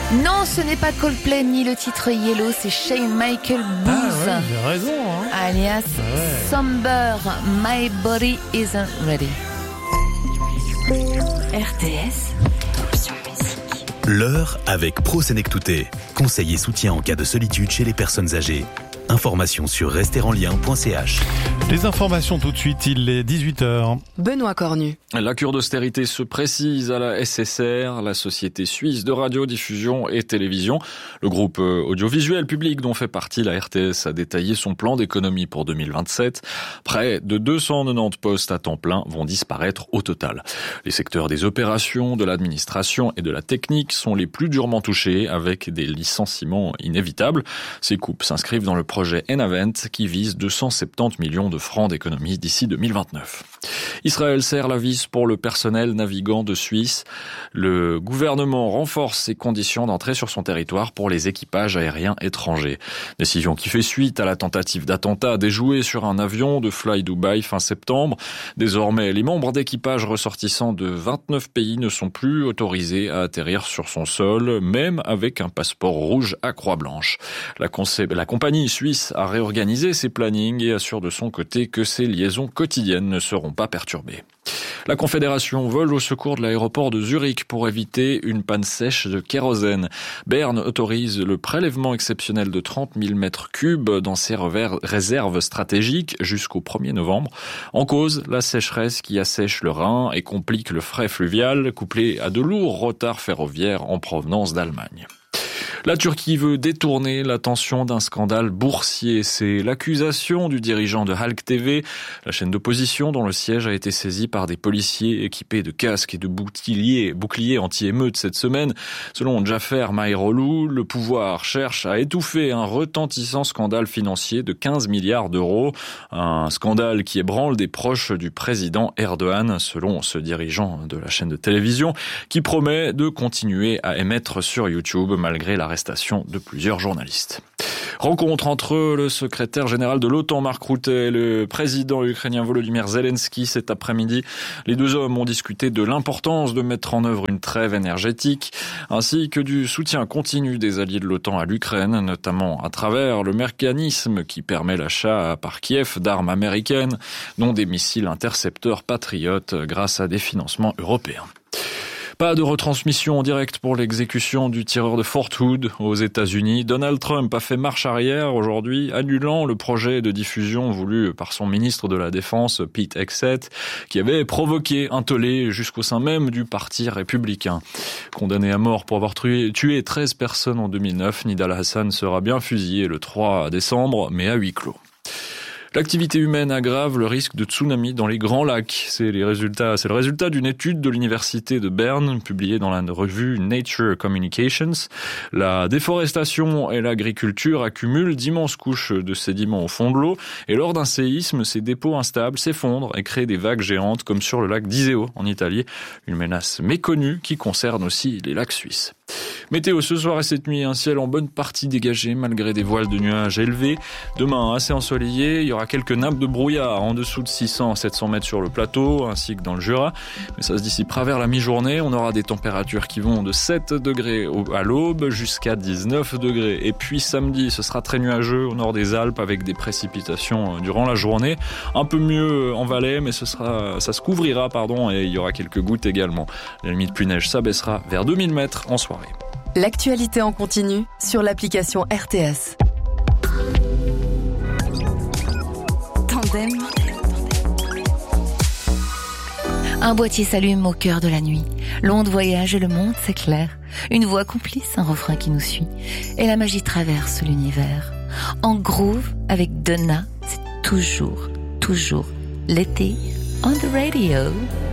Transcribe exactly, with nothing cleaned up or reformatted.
Non, ce n'est pas Coldplay ni le titre Yellow, c'est Shane Michael Booth. Ah ouais, j'ai raison, hein. Alias ouais. Somber, My Body Isn't Ready. R T S, option musique. L'heure avec ProSenectouté. Conseil et soutien en cas de solitude chez les personnes âgées. Informations sur rester en lien point c h. Les informations tout de suite, il est dix-huit heures. Benoît Cornu. La cure d'austérité se précise à la S S R, la Société Suisse de Radiodiffusion et Télévision. Le groupe audiovisuel public dont fait partie la R T S a détaillé son plan d'économie pour deux mille vingt-sept. Près de deux cent quatre-vingt-dix postes à temps plein vont disparaître au total. Les secteurs des opérations, de l'administration et de la technique sont les plus durement touchés avec des licenciements inévitables. Ces coupes s'inscrivent dans le projet Enavent qui vise deux cent soixante-dix millions de francs d'économie d'ici deux mille vingt-neuf. Israël serre la vis pour le personnel navigant de Suisse. Le gouvernement renforce ses conditions d'entrée sur son territoire pour les équipages aériens étrangers. Décision qui fait suite à la tentative d'attentat déjoué sur un avion de Fly Dubai fin septembre. Désormais, les membres d'équipage ressortissants de vingt-neuf pays ne sont plus autorisés à atterrir sur son sol, même avec un passeport rouge à croix blanche. La, conce- la compagnie suisse a réorganisé ses plannings et assure de son côté que ses liaisons quotidiennes ne seront pas perturbées. La Confédération vole au secours de l'aéroport de Zurich pour éviter une panne sèche de kérosène. Berne autorise le prélèvement exceptionnel de trente mille mètres cubes dans ses réserves stratégiques jusqu'au premier novembre. En cause, la sécheresse qui assèche le Rhin et complique le fret fluvial, couplé à de lourds retards ferroviaires en provenance d'Allemagne. La Turquie veut détourner l'attention d'un scandale boursier. C'est l'accusation du dirigeant de Halk T V, la chaîne d'opposition dont le siège a été saisi par des policiers équipés de casques et de boucliers, boucliers anti-émeutes cette semaine. Selon Jafer Mayrolou, le pouvoir cherche à étouffer un retentissant scandale financier de quinze milliards d'euros. Un scandale qui ébranle des proches du président Erdogan, selon ce dirigeant de la chaîne de télévision, qui promet de continuer à émettre sur YouTube malgré l'arrestation de plusieurs journalistes. Rencontre entre le secrétaire général de l'OTAN, Mark Rutte, et le président ukrainien Volodymyr Zelensky cet après-midi. Les deux hommes ont discuté de l'importance de mettre en œuvre une trêve énergétique, ainsi que du soutien continu des alliés de l'OTAN à l'Ukraine, notamment à travers le mécanisme qui permet l'achat par Kiev d'armes américaines, dont des missiles intercepteurs patriotes grâce à des financements européens. Pas de retransmission en direct pour l'exécution du tireur de Fort Hood aux États-Unis. Donald Trump a fait marche arrière aujourd'hui, annulant le projet de diffusion voulu par son ministre de la Défense, Pete Hegseth, qui avait provoqué un tollé jusqu'au sein même du Parti républicain. Condamné à mort pour avoir tué, tué treize personnes en deux mille neuf, Nidal Hassan sera bien fusillé le trois décembre, mais à huis clos. L'activité humaine aggrave le risque de tsunami dans les Grands Lacs. C'est les résultats, c'est le résultat d'une étude de l'université de Berne, publiée dans la revue Nature Communications. La déforestation et l'agriculture accumulent d'immenses couches de sédiments au fond de l'eau, et lors d'un séisme, ces dépôts instables s'effondrent et créent des vagues géantes, comme sur le lac d'Iseo, en Italie. Une menace méconnue qui concerne aussi les lacs suisses. Météo ce soir et cette nuit, un ciel en bonne partie dégagé malgré des voiles de nuages élevés. Demain, assez ensoleillé, il y aura quelques nappes de brouillard en dessous de six cents à sept cents mètres sur le plateau, ainsi que dans le Jura. Mais ça se dissipera vers la mi-journée. On aura des températures qui vont de sept degrés à l'aube jusqu'à dix-neuf degrés. Et puis samedi, ce sera très nuageux au nord des Alpes avec des précipitations durant la journée. Un peu mieux en Valais, mais ce sera, ça se couvrira, pardon, et il y aura quelques gouttes également. La limite pluie-neige s'abaissera vers deux mille mètres en soirée. L'actualité en continu sur l'application R T S. Tandem. Un boîtier s'allume au cœur de la nuit. L'onde voyage et le monde s'éclaire. Une voix complice, un refrain qui nous suit. Et la magie traverse l'univers. En groove, avec Donna, c'est toujours, toujours l'été on the radio.